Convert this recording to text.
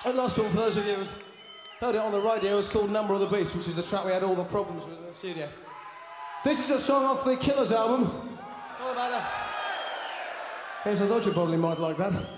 And last one, for those of you who've heard it on the radio, it's called Number of the Beast, which is the track we had all the problems with in the studio. This is a song off the Killers album. All about that. Here's a thought you probably might like that.